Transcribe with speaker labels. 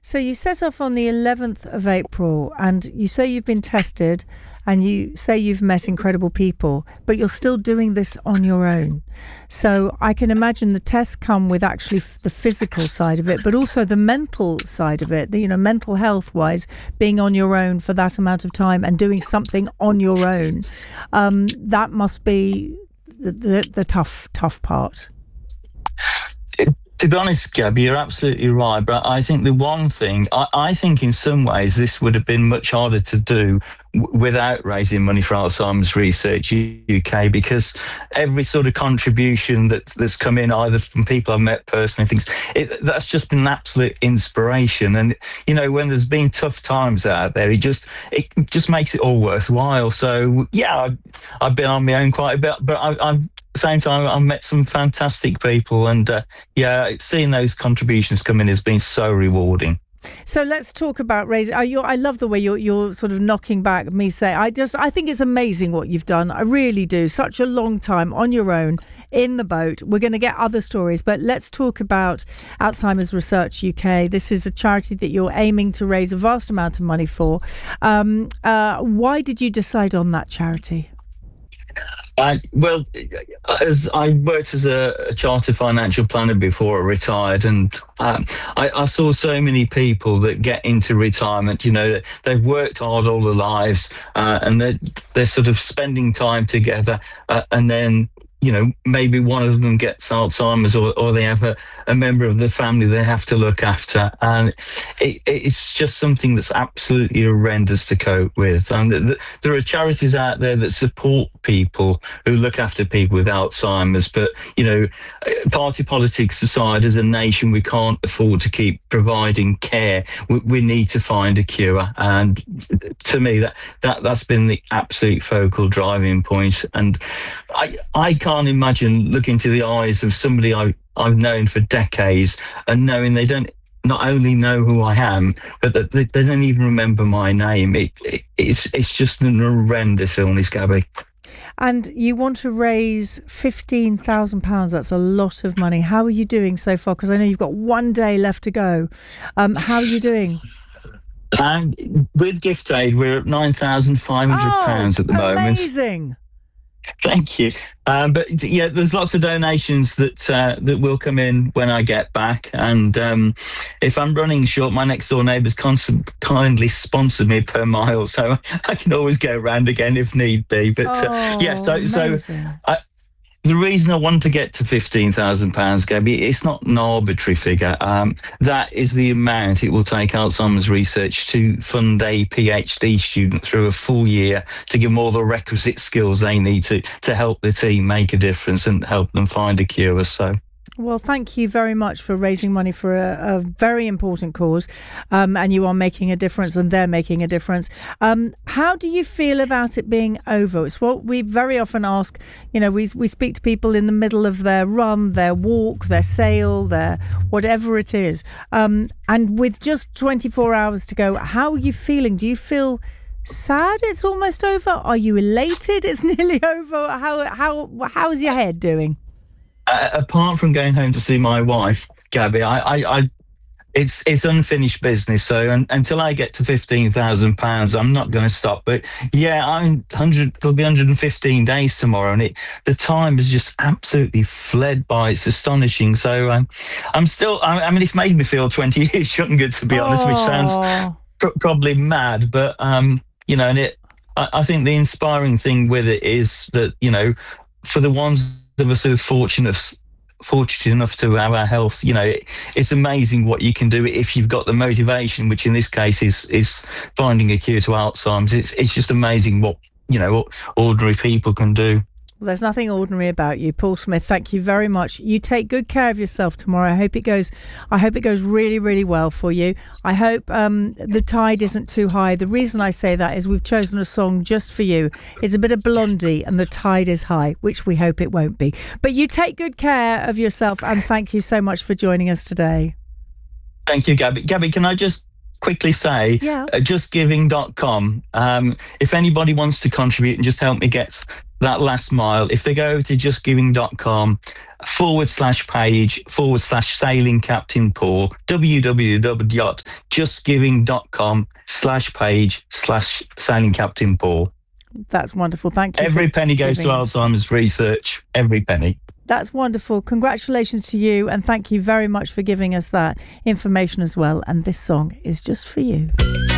Speaker 1: So you set off on the 11th of April and you say you've been tested and you say you've met incredible people, but you're still doing this on your own. So I can imagine the tests come with actually the physical side of it, but also the mental side of it, mental health wise, being on your own for that amount of time and doing something on your own. That must be the tough part.
Speaker 2: To be honest, Gabby, you're absolutely right. But I think the one thing, I think in some ways this would have been much harder to do without raising money for Alzheimer's Research UK, because every sort of contribution that's come in, either from people I've met personally, that's just been an absolute inspiration. And, when there's been tough times out there, it just makes it all worthwhile. So, yeah, I've been on my own quite a bit, but I've at the same time, I've met some fantastic people, and seeing those contributions come in has been so rewarding.
Speaker 1: So let's talk about raising. I love the way you're sort of knocking back me say. I think it's amazing what you've done. I really do. Such a long time on your own in the boat. We're going to get other stories, but let's talk about Alzheimer's Research UK. This is a charity that you're aiming to raise a vast amount of money for. Why did you decide on that charity?
Speaker 2: As I worked as a chartered financial planner before I retired, and I saw so many people that get into retirement, they've worked hard all their lives, and they're sort of spending time together, and then maybe one of them gets Alzheimer's, or they have a member of the family they have to look after. And it's just something that's absolutely horrendous to cope with. And there are charities out there that support people who look after people with Alzheimer's. But, party politics aside, as a nation, we can't afford to keep providing care. We need to find a cure. And to me, that's been the absolute focal driving point. And I can't imagine looking to the eyes of somebody I've known for decades and knowing they don't not only know who I am, but that they don't even remember my name. It's just an horrendous illness, Gabby.
Speaker 1: And you want to raise £15,000. That's a lot of money. How are you doing so far? Because I know you've got one day left to go. How are you doing?
Speaker 2: And with Gift Aid, we're at £9,500 at the moment.
Speaker 1: Amazing.
Speaker 2: Thank you. But yeah, there's lots of donations that will come in when I get back. And if I'm running short, my next door neighbours kindly sponsored me per mile, so I can always go around again if need be. But the reason I want to get to £15,000, Gabby, it's not an arbitrary figure. That is the amount it will take Alzheimer's Research to fund a PhD student through a full year to give them all the requisite skills they need to help the team make a difference and help them find a cure. So.
Speaker 1: Well, thank you very much for raising money for a very important cause, and you are making a difference and they're making a difference. How do you feel about it being over? It's what we very often ask. We speak to people in the middle of their run, their walk, their sail, their whatever it is. And with just 24 hours to go, how are you feeling? Do you feel sad it's almost over? Are you elated it's nearly over? How's your head doing?
Speaker 2: Apart from going home to see my wife, Gabby, it's unfinished business. So until I get to £15,000, I'm not going to stop. But yeah, it'll be 115 days tomorrow, and the time has just absolutely fled by. It's astonishing. So I'm still. I mean, it's made me feel 20 years younger, to be honest, which sounds probably mad, but and I think the inspiring thing with it is that for the ones that were sort of fortunate enough to have our health, it's amazing what you can do if you've got the motivation, which in this case is finding a cure to Alzheimer's. It's just amazing what ordinary people can do.
Speaker 1: Well, there's nothing ordinary about you, Paul Smith. Thank you very much. You take good care of yourself tomorrow. I hope it goes really, really well for you. I hope the tide isn't too high. The reason I say that is we've chosen a song just for you. It's a bit of Blondie and The Tide is High, which we hope it won't be. But you take good care of yourself, and thank you so much for joining us today.
Speaker 2: Thank you, Gabby. Gabby, can I just quickly say, justgiving.com. If anybody wants to contribute and just help me get that last mile, if they go over to justgiving.com/page/sailing Captain Paul, www.justgiving.com/page/sailing Captain Paul.
Speaker 1: That's wonderful. Thank you.
Speaker 2: Every penny goes to Alzheimer's research. Every penny.
Speaker 1: That's wonderful. Congratulations to you, and thank you very much for giving us that information as well. And this song is just for you.